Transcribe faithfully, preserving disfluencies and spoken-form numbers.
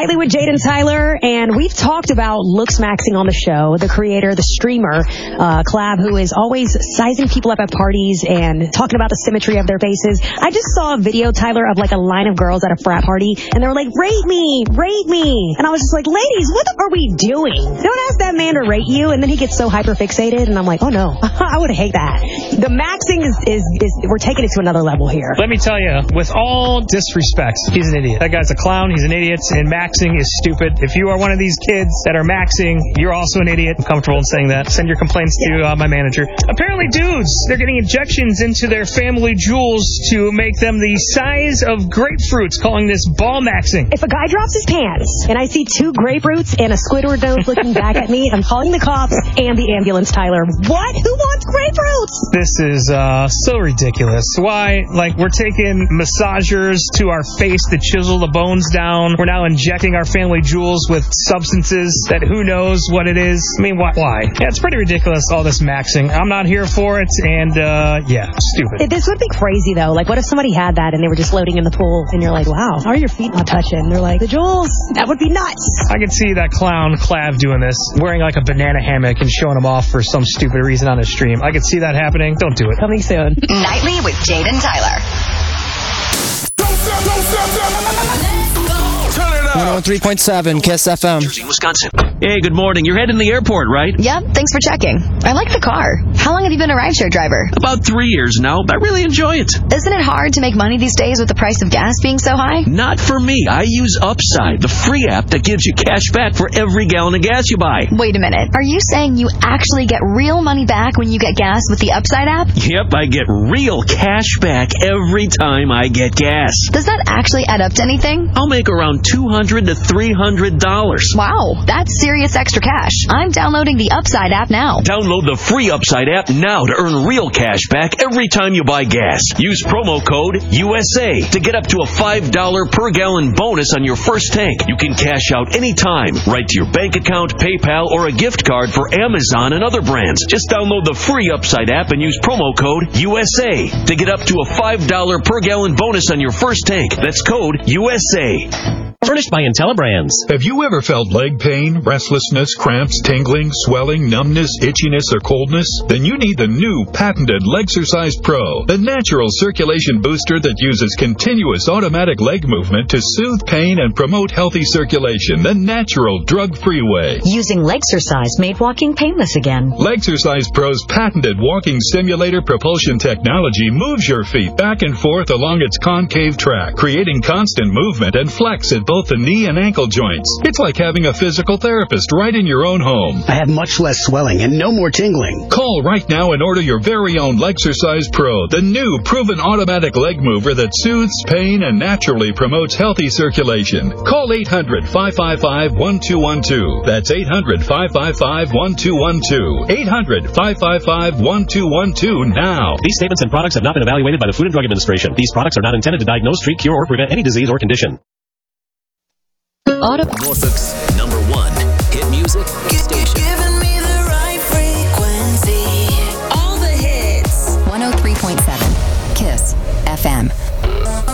Nightly with Jade and Tyler, and we've talked about looks maxing on the show. The creator, the streamer, uh, Clav, who is always sizing people up at parties and talking about the symmetry of their faces. I just saw a video, Tyler, of like a line of girls at a frat party, and they were like, rate me, rate me. And I was just like, ladies, what are we doing? Don't ask that man to rate you, and then he gets so hyper-fixated, and I'm like, oh no, I would hate that. The maxing is, is, is, we're taking it to another level here. Let me tell you, with all disrespect, he's an idiot. That guy's a clown, he's an idiot, and maxing is stupid. If you are one of these kids that are maxing, you're also an idiot. I'm comfortable in saying that. Send your complaints to uh, my manager. Apparently, dudes, they're getting injections into their family jewels to make them the size of grapefruits, calling this ball maxing. If a guy drops his pants and I see two grapefruits and a Squidward nose looking back at me, I'm calling the cops and the ambulance, Tyler. What? Who wants grapefruits? This is uh, so ridiculous. Why? Like, we're taking massagers to our face to chisel the bones down. We're now injecting our family jewels with substances that who knows what it is. I mean, why? why? Yeah, it's pretty ridiculous, all this maxing. I'm not here for it, and, uh, yeah, stupid. This would be crazy, though. Like, what if somebody had that and they were just floating in the pool, and you're like, wow, how are your feet not touching? They're like, the jewels. That would be nuts. I could see that clown, Clav, doing this, wearing like a banana hammock and showing him off for some stupid reason on his stream. I could see that happening. Don't do it. Coming soon. Nightly with Jade and Tyler. one oh three point seven Kiss F M. Jersey, Wisconsin. Hey, good morning. You're heading to the airport, right? Yep, thanks for checking. I like the car. How long have you been a rideshare driver? About three years now, but I really enjoy it. Isn't it hard to make money these days with the price of gas being so high? Not for me. I use Upside, the free app that gives you cash back for every gallon of gas you buy. Wait a minute. Are you saying you actually get real money back when you get gas with the Upside app? Yep, I get real cash back every time I get gas. Does that actually add up to anything? I'll make around two hundred to three hundred dollars. Wow, that's serious extra cash. I'm downloading the Upside app now. Download the free Upside app now to earn real cash back every time you buy gas. Use promo code U S A to get up to a five dollars per gallon bonus on your first tank. You can cash out anytime, right to your bank account, PayPal, or a gift card for Amazon and other brands. Just download the free Upside app and use promo code U S A to get up to a five dollars per gallon bonus on your first tank. That's code U S A. Furnished by IntelliBrands. Have you ever felt leg pain, restlessness, cramps, tingling, swelling, numbness, itchiness, or coldness? Then you need the new patented Legsercise Pro, the natural circulation booster that uses continuous automatic leg movement to soothe pain and promote healthy circulation the natural, drug-free way. Using Legsercise made walking painless again. Legsercise Pro's patented walking stimulator propulsion technology moves your feet back and forth along its concave track, creating constant movement and flex at both the knee and ankle joints. It's like having a physical therapist right in your own home. I have much less swelling and no more tingling. Call right now and order your very own Legsercise Pro, the new proven automatic leg mover that soothes pain and naturally promotes healthy circulation. Call eight hundred, five five five, one two one two. That's eight hundred, five five five, one two one two. eight hundred, five five five, one two one two now. These statements and products have not been evaluated by the Food and Drug Administration. These products are not intended to diagnose, treat, cure, or prevent any disease or condition. Auto- Norfolk's number one hit music station. Giving me the right frequency. All the hits. one oh three point seven Kiss F M.